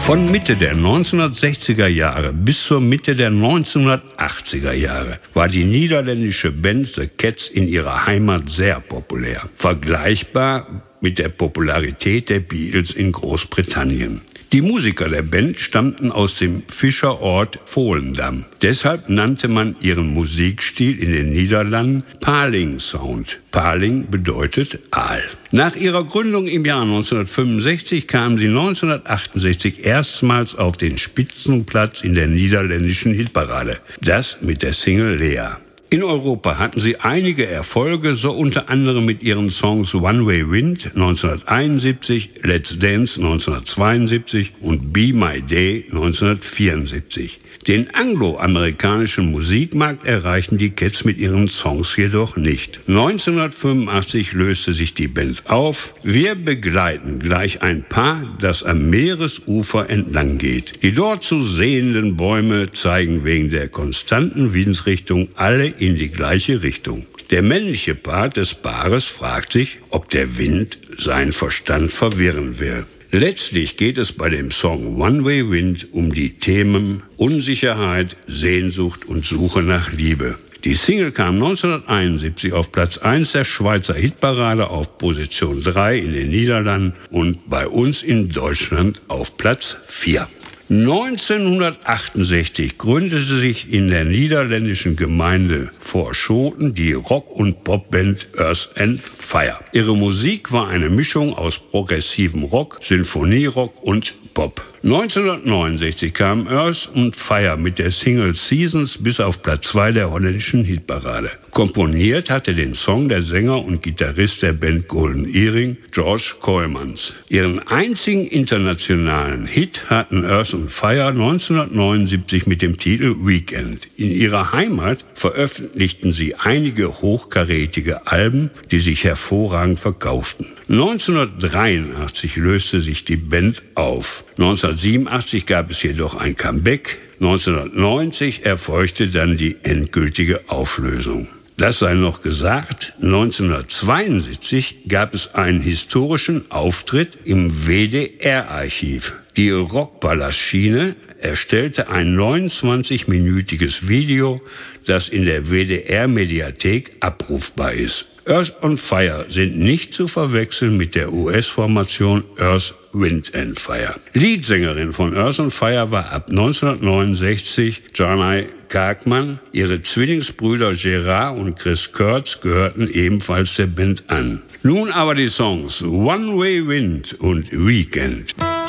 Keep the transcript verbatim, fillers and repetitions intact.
Von Mitte der neunzehnhundertsechziger Jahre bis zur Mitte der neunzehnhundertachtziger Jahre war die niederländische Band The Cats in ihrer Heimat sehr populär. Vergleichbar mit der Popularität der Beatles in Großbritannien. Die Musiker der Band stammten aus dem Fischerort Volendam. Deshalb nannte man ihren Musikstil in den Niederlanden Paling Sound. Paling bedeutet Aal. Nach ihrer Gründung im Jahr neunzehnhundertfünfundsechzig kamen sie neunzehnhundertachtundsechzig erstmals auf den Spitzenplatz in der niederländischen Hitparade. Das mit der Single Lea. In Europa hatten sie einige Erfolge, so unter anderem mit ihren Songs One Way Wind neunzehnhunderteinundsiebzig, Let's Dance neunzehnhundertzweiundsiebzig und Be My Day neunzehnhundertvierundsiebzig. Den angloamerikanischen Musikmarkt erreichten die Cats mit ihren Songs jedoch nicht. neunzehnhundertfünfundachtzig löste sich die Band auf. Wir begleiten gleich ein Paar, das am Meeresufer entlang geht. Die dort zu sehenden Bäume zeigen wegen der konstanten Windrichtung alle in die gleiche Richtung. Der männliche Part des Paares fragt sich, ob der Wind seinen Verstand verwirren will. Letztlich geht es bei dem Song One Way Wind um die Themen Unsicherheit, Sehnsucht und Suche nach Liebe. Die Single kam neunzehnhunderteinundsiebzig auf Platz eins der Schweizer Hitparade, auf Position drei in den Niederlanden und bei uns in Deutschland auf Platz vier. neunzehnhundertachtundsechzig gründete sich in der niederländischen Gemeinde Voorschoten die Rock- und Popband Earth and Fire. Ihre Musik war eine Mischung aus progressivem Rock, Sinfonierock und Pop. neunzehnhundertneunundsechzig kam Earth and Fire mit der Single Seasons bis auf Platz zwei der holländischen Hitparade. Komponiert hatte den Song der Sänger und Gitarrist der Band Golden Earring, George Kooijmans. Ihren einzigen internationalen Hit hatten Earth and Fire neunzehnhundertneunundsiebzig mit dem Titel Weekend. In ihrer Heimat veröffentlichten sie einige hochkarätige Alben, die sich hervorragend verkauften. neunzehnhundertdreiundachtzig löste sich die Band auf. neunzehnhundertsiebenundachtzig gab es jedoch ein Comeback. neunzehnhundertneunzig erfolgte dann die endgültige Auflösung. Das sei noch gesagt, neunzehnhundertzweiundsiebzig gab es einen historischen Auftritt im W D R-Archiv. Die Rockpalast-Schiene erstellte ein neunundzwanzig-minütiges Video, das in der W D R-Mediathek abrufbar ist. Earth and Fire sind nicht zu verwechseln mit der U S-Formation Earth, Wind and Fire. Leadsängerin von Earth and Fire war ab neunzehnhundertneunundsechzig Janai Karkman. Ihre Zwillingsbrüder Gerard und Chris Kurtz gehörten ebenfalls der Band an. Nun aber die Songs One Way Wind und Weekend.